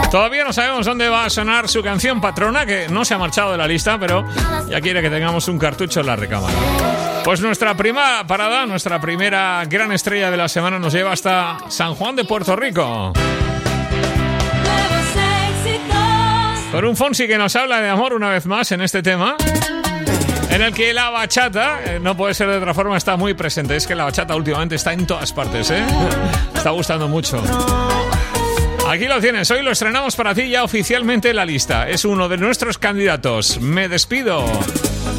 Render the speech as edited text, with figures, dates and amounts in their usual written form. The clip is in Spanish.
Todavía no sabemos dónde va a sonar su canción patrona, que no se ha marchado de la lista, pero ya quiere que tengamos un cartucho en la recámara. Pues nuestra primera parada, nuestra primera gran estrella de la semana nos lleva hasta San Juan de Puerto Rico. Con un Fonsi que nos habla de amor una vez más en este tema, en el que la bachata, no puede ser de otra forma, está muy presente. Es que la bachata últimamente está en todas partes, ¿eh? Está gustando mucho. Aquí lo tienes, hoy lo estrenamos para ti ya oficialmente en la lista. Es uno de nuestros candidatos. Me despido.